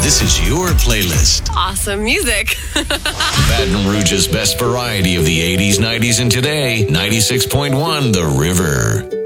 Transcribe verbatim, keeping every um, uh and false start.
This is your playlist. Awesome music. Baton Rouge's best variety of the eighties, nineties, and today. ninety-six point one The River.